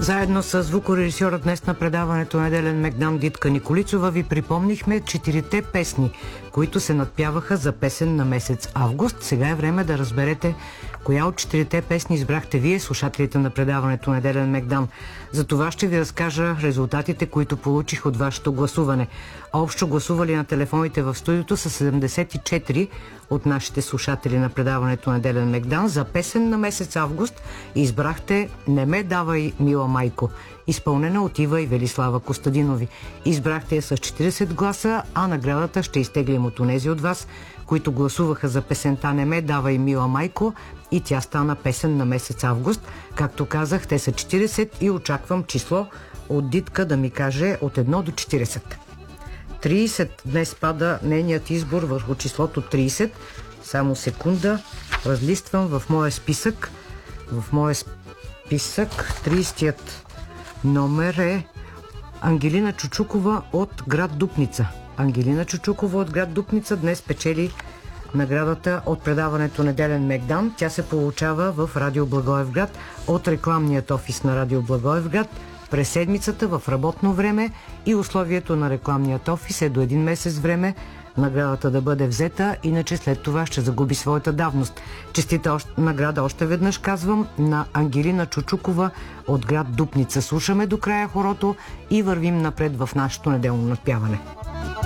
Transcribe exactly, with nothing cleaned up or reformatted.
Заедно с звукорежисьора днес на предаването Неделен Мегдан Дитка Николицова ви припомнихме четирите песни, които се надпяваха за песен на месец август. Сега е време да разберете коя от четирите песни избрахте вие, слушателите на предаването Неделен Мегдан. За това ще ви разкажа резултатите, които получих от вашето гласуване. Общо гласували на телефоните в студиото са седемдесет и четири от нашите слушатели на предаването Неделен Мегдан. За песен на месец август избрахте "Не ме давай, мила майко", изпълнена от Ива и Велислава Костадинови. Избрахте я с четиридесет гласа, а наградата ще изтеглим от онези от вас, които гласуваха за песента "Не ме давай, мила майко", и тя стана песен на месец август. Както казах, те са четиридесет и очаквам число от Дитка да ми каже от едно до четиридесет. тридесет днес пада нейният избор върху числото тридесет. Само секунда, разлиствам в моя списък. В моя списък тридесетият номер е Ангелина Чучукова от град Дупница. Ангелина Чучукова от град Дупница днес печели наградата от предаването Неделен Мегдан. Тя се получава в Радио Благоевград от рекламният офис на Радио Благоевград през седмицата в работно време, и условието на рекламният офис е до един месец време наградата да бъде взета, иначе след това ще загуби своята давност. Честита награда, още веднъж казвам, на Ангелина Чучукова от град Дупница. Слушаме до края хорото и вървим напред в нашето неделно надпяване.